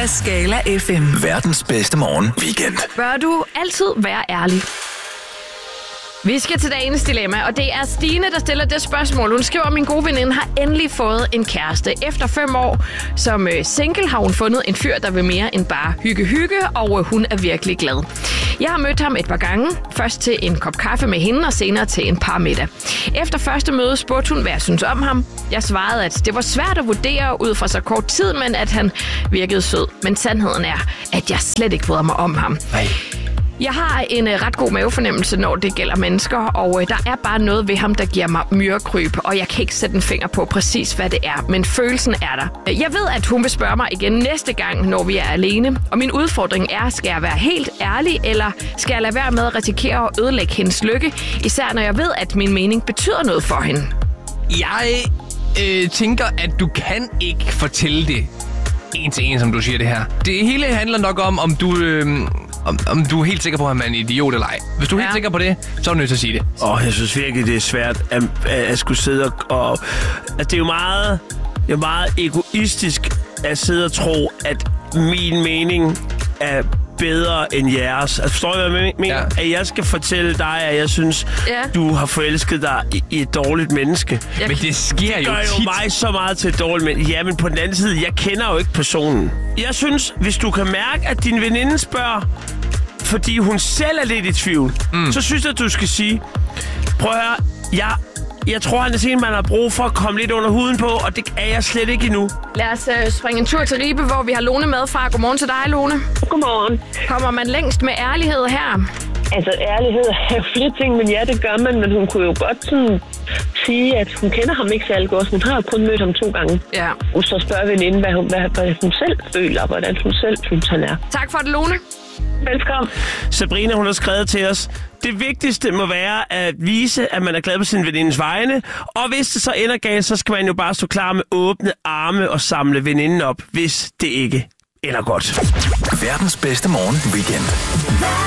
af Skala FM. Verdens bedste morgen weekend. Bør du altid være ærlig? Vi skal til dagens dilemma, og det er Stine, der stiller det spørgsmål. Hun skriver, at min gode veninde har endelig fået en kæreste. Efter 5 år som single har hun fundet en fyr, der vil mere end bare hygge, og hun er virkelig glad. Jeg har mødt ham et par gange. Først til en kop kaffe med hende, og senere til en par middag. Efter første møde spurgte hun, hvad jeg synes om ham. Jeg svarede, at det var svært at vurdere ud fra så kort tid, men at han virkede sød. Men sandheden er, at jeg slet ikke bryder mig om ham. Nej. Jeg har en ret god mavefornemmelse, når det gælder mennesker, og der er bare noget ved ham, der giver mig myrekryb, og jeg kan ikke sætte en finger på præcis, hvad det er, men følelsen er der. Jeg ved, at hun vil spørge mig igen næste gang, når vi er alene, og min udfordring er, skal jeg være helt ærlig, eller skal jeg lade være med at risikere at ødelægge hendes lykke, især når jeg ved, at min mening betyder noget for hende. Jeg tænker, at du kan ikke fortælle det en til en, som du siger det her. Det hele handler nok om du er helt sikker på, at man er en idiot eller ej. Hvis du er helt sikker på det, så er du nødt til at sige det. Jeg synes virkelig, det er svært at skulle sidde og... Altså, det er jo meget egoistisk at sidde og tro, at min mening er bedre end jeres. Altså, forstår du, hvad jeg mener? Ja. At jeg skal fortælle dig, at jeg synes, du har forelsket dig i et dårligt menneske. Men det sker det jo gør tit. jo mig så meget til et dårligt menneske. Ja, men på den anden side, jeg kender jo ikke personen. Jeg synes, hvis du kan mærke, at din veninde spørger, fordi hun selv er lidt i tvivl, så synes jeg, at du skal sige, prøv at høre, jeg tror, han er sådan, man har brug for at komme lidt under huden på, og det er jeg slet ikke endnu. Lad os springe en tur til Ribe, hvor vi har Lone med fra. Godmorgen til dig, Lone. Godmorgen. Kommer man længst med ærlighed her? Altså, ærlighed er jo flere ting, men ja, det gør man, men hun kunne jo godt sådan sige, at hun kender ham ikke særlig godt. Hun har jo kun mødt ham 2 gange. Ja. Og så spørger veninden, hvad hun selv føler, hvordan hun selv synes, han er. Tak for det, Lone. Velkommen. Sabrina, hun har skrevet til os, det vigtigste må være at vise, at man er glad på sin venindes vegne, og hvis det så ender galt, så skal man jo bare stå klar med åbne arme og samle veninden op, hvis det ikke ender godt. Verdens bedste morgen weekend.